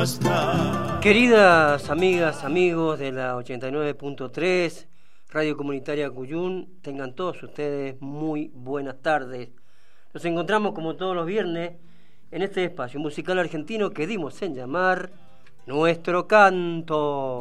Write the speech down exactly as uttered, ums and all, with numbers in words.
está. Queridas amigas, amigos de la ochenta y nueve punto tres, Radio Comunitaria Cuyún, tengan todos ustedes muy buenas tardes. Nos encontramos como todos los viernes en este espacio musical argentino que dimos en llamar Nuestro Canto.